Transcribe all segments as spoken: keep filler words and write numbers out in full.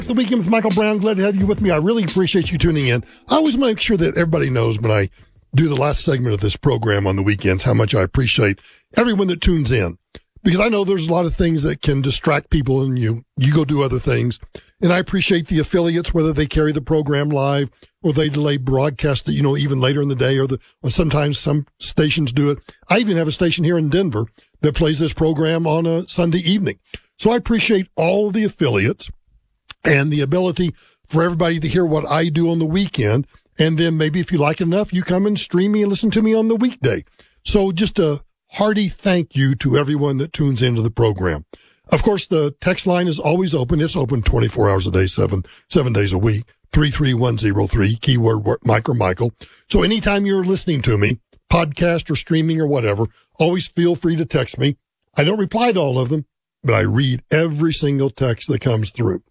It's the Weekend with Michael Brown. Glad to have you with me. I really appreciate you tuning in. I always want to make sure that everybody knows when I do the last segment of this program on the weekends how much I appreciate everyone that tunes in. Because I know there's a lot of things that can distract people and you, you go do other things. And I appreciate the affiliates, whether they carry the program live or they delay broadcast it, you know, even later in the day, or the, or sometimes some stations do it. I even have a station here in Denver that plays this program on a Sunday evening. So I appreciate all of the affiliates and the ability for everybody to hear what I do on the weekend. And then maybe if you like it enough, you come and stream me and listen to me on the weekday. So just a hearty thank you to everyone that tunes into the program. Of course, the text line is always open. It's open twenty-four hours a day, seven, seven days a week, three three one zero three, keyword Mike or Michael. So anytime you're listening to me, podcast or streaming or whatever, always feel free to text me. I don't reply to all of them, but I read every single text that comes through.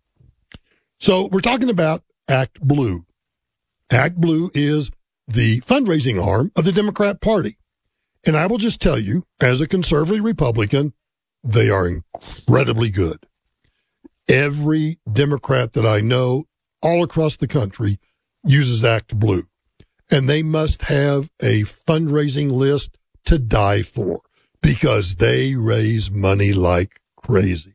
So we're talking about Act Blue. Act Blue is the fundraising arm of the Democrat Party. And I will just tell you, as a conservative Republican, they are incredibly good. Every Democrat that I know all across the country uses Act Blue. And they must have a fundraising list to die for because they raise money like crazy.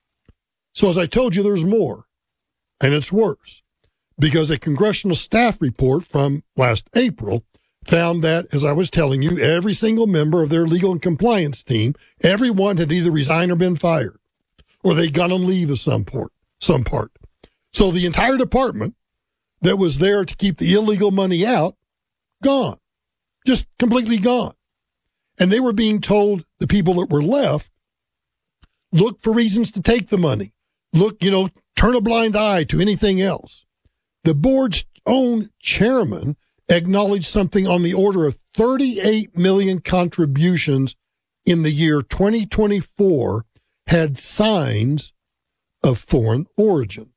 So as I told you, there's more. And it's worse because a congressional staff report from last April found that, as I was telling you, every single member of their legal and compliance team, everyone had either resigned or been fired, or they'd gone on leave of some part, some part. So the entire department that was there to keep the illegal money out, gone, just completely gone. And they were being told, the people that were left, look for reasons to take the money. Look, you know, turn a blind eye to anything else. The board's own chairman acknowledged something on the order of thirty-eight million contributions in the year twenty twenty-four had signs of foreign origin.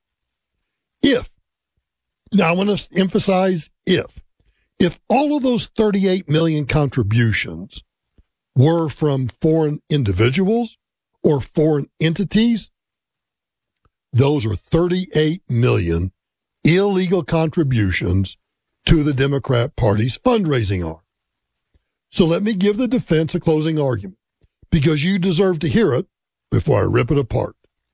If, now I want to emphasize if, if all of those thirty-eight million contributions were from foreign individuals or foreign entities, those are thirty-eight million illegal contributions to the Democrat Party's fundraising arm. So let me give the defense a closing argument, because you deserve to hear it before I rip it apart.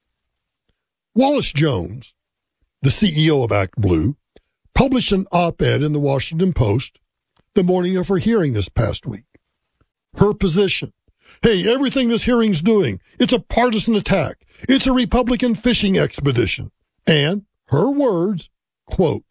Wallace Jones, the C E O of Act Blue, published an op-ed in the Washington Post the morning of her hearing this past week. Her position: hey, everything this hearing's doing, it's a partisan attack. It's a Republican fishing expedition. And her words, quote,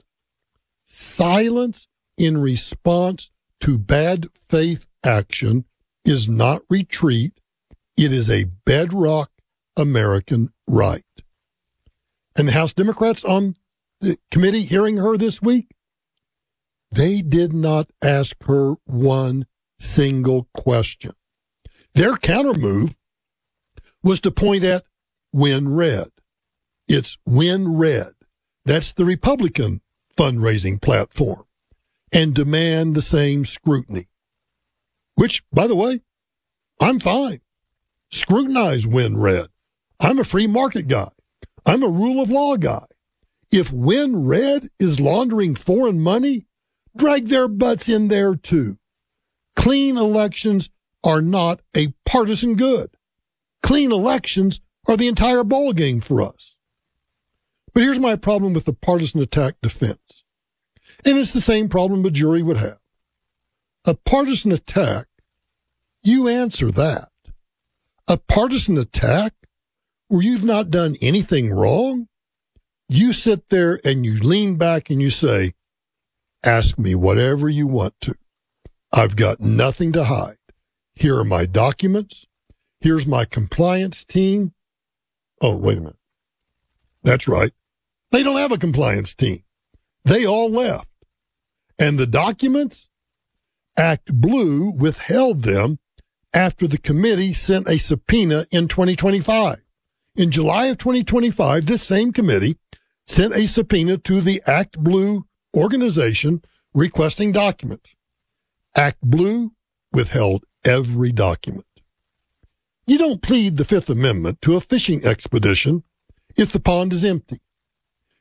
silence in response to bad faith action is not retreat. It is a bedrock American right. And the House Democrats on the committee hearing her this week, they did not ask her one single question. Their countermove was to point at WinRed. It's WinRed. That's the Republican fundraising platform, and demand the same scrutiny. Which, by the way, I'm fine. Scrutinize WinRed. I'm a free market guy. I'm a rule of law guy. If WinRed is laundering foreign money, drag their butts in there too. Clean elections are not a partisan good. Clean elections are the entire ballgame for us. But here's my problem with the partisan attack defense. And it's the same problem a jury would have. A partisan attack, you answer that. A partisan attack where you've not done anything wrong, you sit there and you lean back and you say, ask me whatever you want to. I've got nothing to hide. Here are my documents. Here's my compliance team. Oh, wait a minute. That's right. They don't have a compliance team. They all left. And the documents, Act Blue withheld them after the committee sent a subpoena in twenty twenty-five. In July of twenty twenty-five, this same committee sent a subpoena to the Act Blue organization requesting documents. Act Blue withheld every document. You don't plead the Fifth Amendment to a fishing expedition if the pond is empty.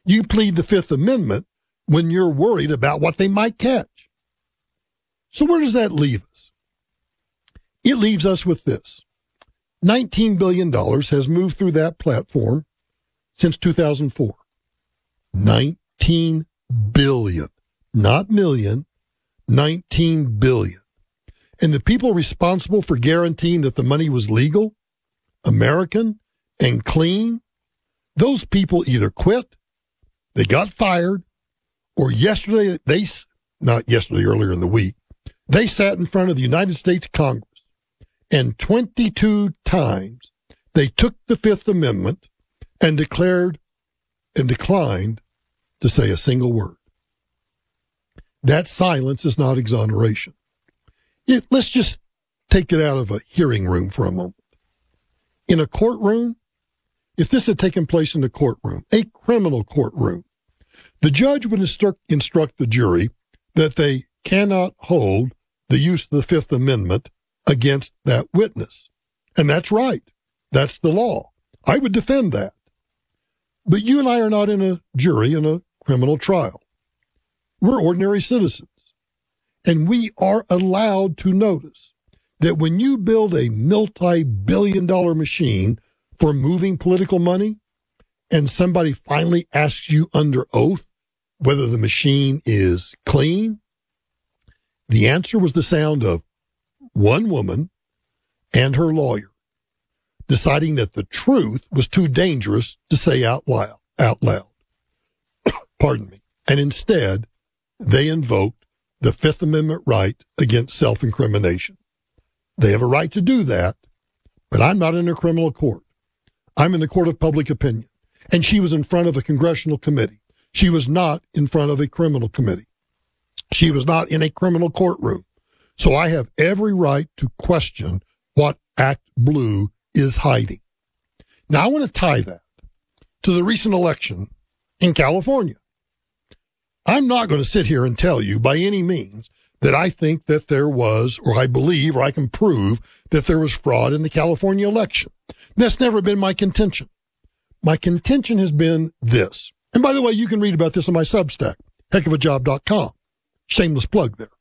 You plead the Fifth Amendment when you're worried about what they might catch. So where does that leave us? It leaves us with this. nineteen billion dollars has moved through that platform since two thousand four. nineteen billion, not million, nineteen billion. And the people responsible for guaranteeing that the money was legal, American, and clean, those people either quit, they got fired, or yesterday, they, not yesterday, earlier in the week, they sat in front of the United States Congress, and twenty-two times they took the Fifth Amendment and declared and declined to say a single word. That silence is not exoneration. It, let's just take it out of a hearing room for a moment. In a courtroom, if this had taken place in a courtroom, a criminal courtroom, the judge would instruct, instruct the jury that they cannot hold the use of the Fifth Amendment against that witness. And that's right. That's the law. I would defend that. But you and I are not in a jury in a criminal trial. We're ordinary citizens. And we are allowed to notice that when you build a multi-billion dollar machine for moving political money, and somebody finally asks you under oath whether the machine is clean, the answer was the sound of one woman and her lawyer deciding that the truth was too dangerous to say out loud. Out loud. Pardon me. And instead, they invoked the Fifth Amendment right against self-incrimination. They have a right to do that, but I'm not in a criminal court. I'm in the court of public opinion. And she was in front of a congressional committee. She was not in front of a criminal committee. She was not in a criminal courtroom. So I have every right to question what Act Blue is hiding. Now I want to tie that to the recent election in California. I'm not going to sit here and tell you by any means that I think that there was, or I believe, or I can prove that there was fraud in the California election. That's never been my contention. My contention has been this. And by the way, you can read about this on my Substack, heck of a job dot com. Shameless plug there.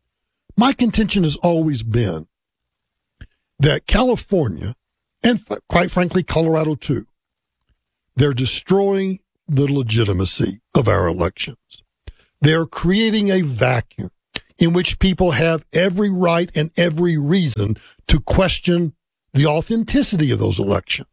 My contention has always been that California, and quite frankly, Colorado too, they're destroying the legitimacy of our elections. They're creating a vacuum in which people have every right and every reason to question the authenticity of those elections.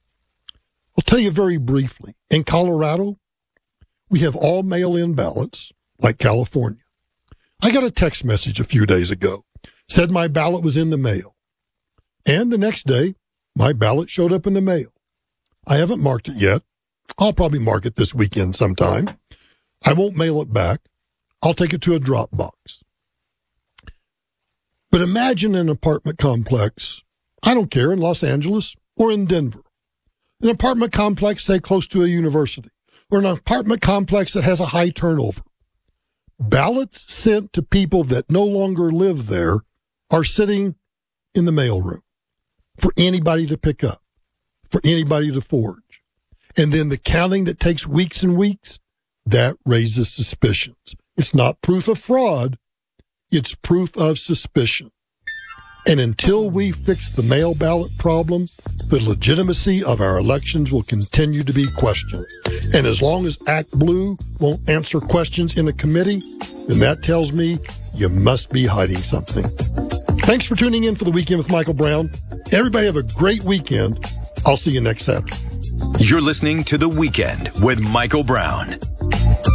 I'll tell you very briefly. In Colorado, we have all mail-in ballots, like California. I got a text message a few days ago, said my ballot was in the mail. And the next day, my ballot showed up in the mail. I haven't marked it yet. I'll probably mark it this weekend sometime. I won't mail it back. I'll take it to a drop box. But imagine an apartment complex, I don't care, in Los Angeles or in Denver. An apartment complex, say, close to a university, or an apartment complex that has a high turnover. Ballots sent to people that no longer live there are sitting in the mailroom for anybody to pick up, for anybody to forge. And then the counting that takes weeks and weeks, that raises suspicions. It's not proof of fraud. It's proof of suspicion. And until we fix the mail ballot problem, the legitimacy of our elections will continue to be questioned. And as long as Act Blue won't answer questions in a committee, then that tells me you must be hiding something. Thanks for tuning in for the Weekend with Michael Brown. Everybody have a great weekend. I'll see you next Saturday. You're listening to The Weekend with Michael Brown.